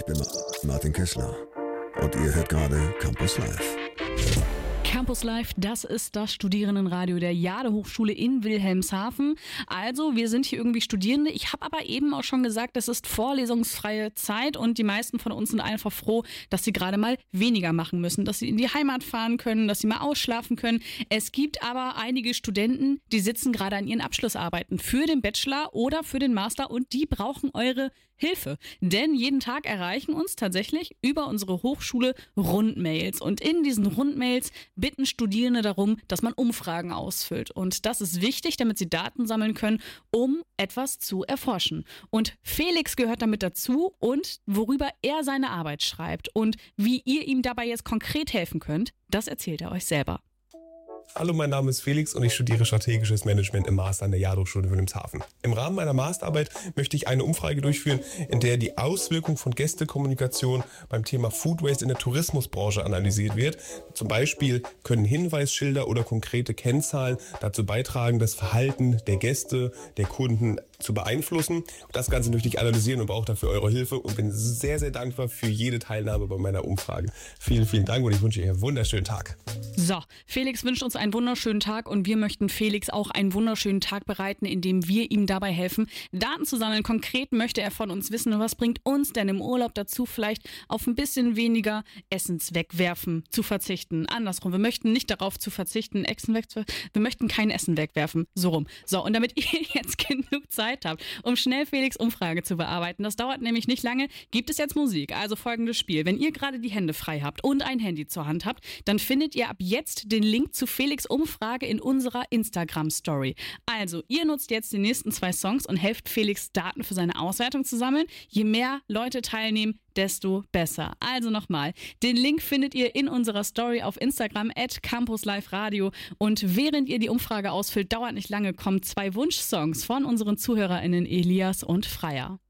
bin Martin Kessler und ihr hört gerade Campus Live. Campus Live, das ist das Studierendenradio der Jade-Hochschule in Wilhelmshaven. Also, wir sind hier irgendwie Studierende. Ich habe aber eben auch schon gesagt, es ist vorlesungsfreie Zeit und die meisten von uns sind einfach froh, dass sie gerade mal weniger machen müssen, dass sie in die Heimat fahren können, dass sie mal ausschlafen können. Es gibt aber einige Studenten, die sitzen gerade an ihren Abschlussarbeiten für den Bachelor oder für den Master und die brauchen eure Hilfe. Denn jeden Tag erreichen uns tatsächlich über unsere Hochschule Rundmails. Und in diesen Rundmails bitten Studierende darum, dass man Umfragen ausfüllt. Und das ist wichtig, damit sie Daten sammeln können, um etwas zu erforschen. Und Felix gehört damit dazu und worüber er seine Arbeit schreibt und wie ihr ihm dabei jetzt konkret helfen könnt, das erzählt er euch selber. Hallo, mein Name ist Felix und ich studiere strategisches Management im Master an der Jade-Hochschule Wilhelmshaven. Im Rahmen meiner Masterarbeit möchte ich eine Umfrage durchführen, in der die Auswirkung von Gästekommunikation beim Thema Food Waste in der Tourismusbranche analysiert wird. Zum Beispiel können Hinweisschilder oder konkrete Kennzahlen dazu beitragen, das Verhalten der Gäste, der Kunden zu beeinflussen. Das Ganze möchte ich analysieren und brauche dafür eure Hilfe und bin sehr, sehr dankbar für jede Teilnahme bei meiner Umfrage. Vielen, vielen Dank und ich wünsche euch einen wunderschönen Tag. So, Felix wünscht uns einen wunderschönen Tag und wir möchten Felix auch einen wunderschönen Tag bereiten, indem wir ihm dabei helfen, Daten zu sammeln. Konkret möchte er von uns wissen, was bringt uns denn im Urlaub dazu, vielleicht auf ein bisschen weniger Essenswegwerfen zu verzichten. Andersrum, wir möchten nicht darauf zu verzichten, wir möchten kein Essen wegwerfen. So rum. So, und damit ihr jetzt genug Zeit habt, um schnell Felix' Umfrage zu bearbeiten, das dauert nämlich nicht lange, gibt es jetzt Musik. Also folgendes Spiel. Wenn ihr gerade die Hände frei habt und ein Handy zur Hand habt, dann findet ihr ab jetzt den Link zu Felix' Umfrage in unserer Instagram-Story. Also, ihr nutzt jetzt die nächsten 2 Songs und helft Felix, Daten für seine Auswertung zu sammeln. Je mehr Leute teilnehmen, desto besser. Also nochmal, den Link findet ihr in unserer Story auf Instagram @campusliveradio und während ihr die Umfrage ausfüllt, dauert nicht lange, kommen 2 Wunschsongs von unseren ZuhörerInnen Elias und Freier.